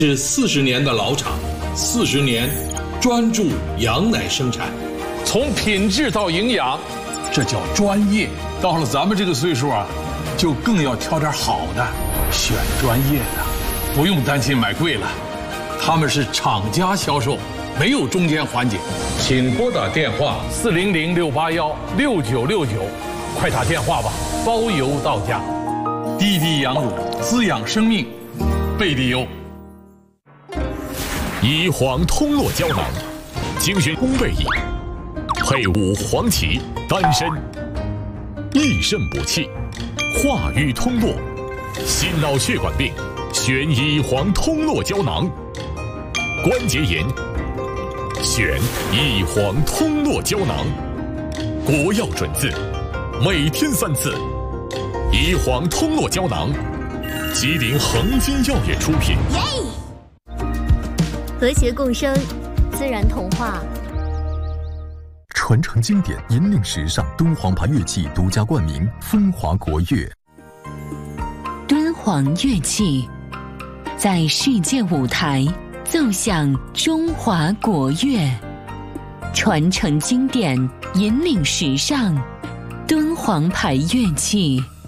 是40年的老厂，40年专注羊奶生产， 从品质到营养，这叫专业。到了咱们这个岁数啊，就更要挑点好的，选专业的，不用担心买贵了。他们是厂家销售，没有中间环节。 请拨打电话 400-681-6969，快打电话吧，包邮到家。滴滴羊乳滋养生命，贝蒂优。 乙黄通络胶囊，精选烘焙液，配伍黄芪、丹参，益肾补气，化瘀通络，心脑血管病选乙黄通络胶囊，关节炎选乙黄通络胶囊，国药准字，每天3次。乙黄通络胶囊，吉林恒金药业出品。 和谐共生，自然童话。 传承经典，引领时尚，敦煌牌乐器独家冠名，风华国乐。 敦煌乐器在世界舞台奏响中华国乐，传承经典，引领时尚，敦煌牌乐器。